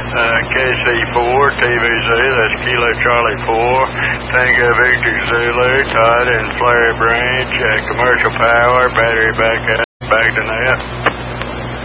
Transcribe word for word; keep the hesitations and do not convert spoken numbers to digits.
Uh, K C four, T V Z, that's Kilo Charlie four, Tango Victor Zulu, Todd and Flare Branch, uh, Commercial Power, battery backup, back to net.